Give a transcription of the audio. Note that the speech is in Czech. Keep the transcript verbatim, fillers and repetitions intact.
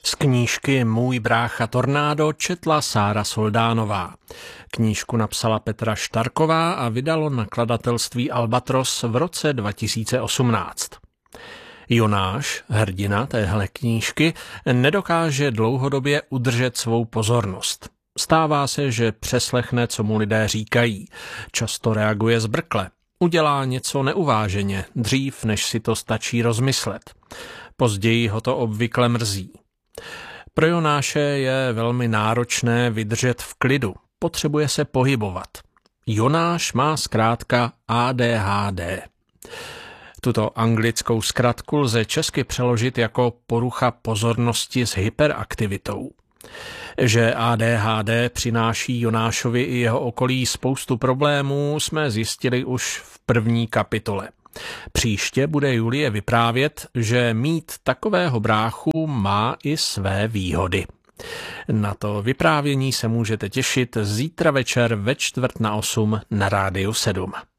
Z knížky Můj brácha Tornádo četla Sára Soldánová. Knížku napsala Petra Štarková a vydalo nakladatelství Albatros v roce dva tisíce osmnáct. Jonáš, hrdina téhle knížky, nedokáže dlouhodobě udržet svou pozornost. Stává se, že přeslechne, co mu lidé říkají. Často reaguje zbrkle. Udělá něco neuváženě, dřív, než si to stačí rozmyslet. Později ho to obvykle mrzí. Pro Jonáše je velmi náročné vydržet v klidu. Potřebuje se pohybovat. Jonáš má zkrátka A D H D. Tuto anglickou zkratku lze česky přeložit jako porucha pozornosti s hyperaktivitou. Že A D H D přináší Jonášovi i jeho okolí spoustu problémů, jsme zjistili už v první kapitole. Příště bude Julie vyprávět, že mít takového bráchu má i své výhody. Na to vyprávění se můžete těšit zítra večer ve čtvrt na osm na Rádiu sedm.